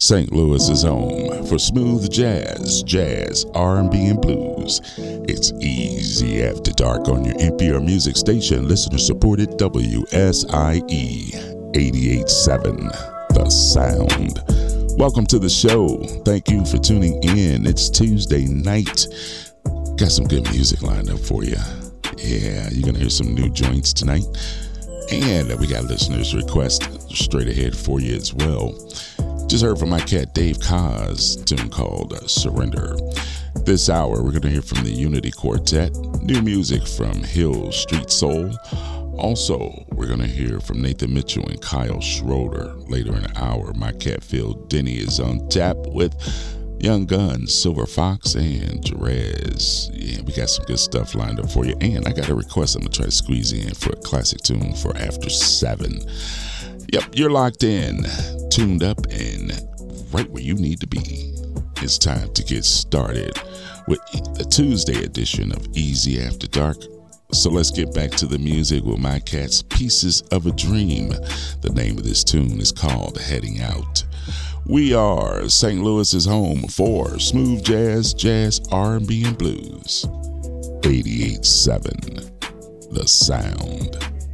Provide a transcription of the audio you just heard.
St. Louis is home for smooth jazz, R&B, and blues. It's Easy After Dark on your NPR music station, listener-supported WSIE 88.7, The Sound. Welcome to the show. Thank you for tuning in. It's Tuesday night. Got some good music lined up for you. Yeah, you're going to hear some new joints tonight. And we got listeners' requests straight ahead for you as well. Just heard from my cat Dave Kaz, tune called Surrender. This hour, we're going to hear from the Unity Quartet, new music from Hill Street Soul. Also, we're going to hear from Nathan Mitchell and Kyle Schroeder. Later in the hour, my cat Phil Denny is on tap with Young Guns, Silver Fox, and Jerez. Yeah, we got some good stuff lined up for you. And I got a request I'm going to try to squeeze in for a classic tune for after 7. Yep, you're locked in, tuned up, and right where you need to be. It's time to get started with the Tuesday edition of Easy After Dark. So let's get back to the music with my cat's Pieces of a Dream. The name of this tune is called Heading Out. We are St. Louis's home for smooth jazz, R&B, and blues. 88.7, The Sound.